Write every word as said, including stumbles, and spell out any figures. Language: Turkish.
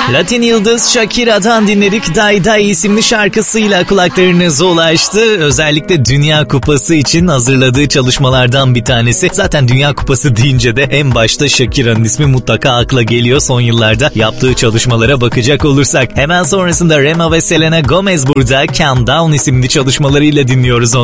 Latin yıldız Shakira'dan dinledik. Day Day isimli şarkısıyla kulaklarınıza ulaştı. Özellikle Dünya Kupası için hazırladığı çalışmalardan bir tanesi. Zaten Dünya Kupası deyince de en başta Shakira'nın ismi mutlaka akla geliyor. Son yıllarda yaptığı çalışmalara bakacak olursak. Hemen sonrasında Rema ve Selena Gomez burada. Countdown isimli çalışmalarıyla dinliyoruz onu.